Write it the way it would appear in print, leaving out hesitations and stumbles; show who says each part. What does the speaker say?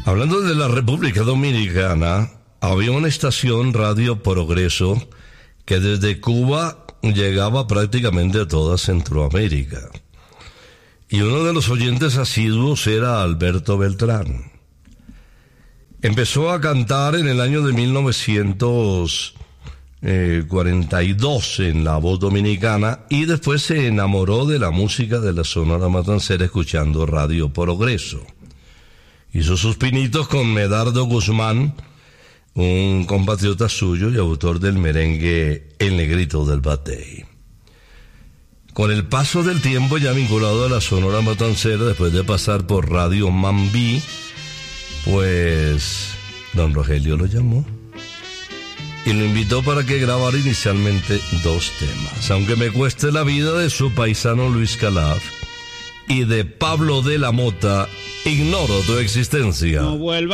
Speaker 1: Hablando de la República Dominicana, había una estación Radio Progreso que desde Cuba llegaba prácticamente a toda Centroamérica. Y uno de los oyentes asiduos era Alberto Beltrán. Empezó a cantar en el año de 1942 en La Voz Dominicana y después se enamoró de la música de la Sonora Matancera escuchando Radio Progreso. Hizo sus pinitos con Medardo Guzmán, un compatriota suyo y autor del merengue El Negrito del Batey. Con el paso del tiempo, ya vinculado a la Sonora Matancera, después de pasar por Radio Mambí, pues don Rogelio lo llamó y lo invitó para que grabara inicialmente 2 temas. Aunque me cueste la vida, de su paisano Luis Calaf y de Pablo de la Mota, Ignoro tu existencia.
Speaker 2: No vuelva.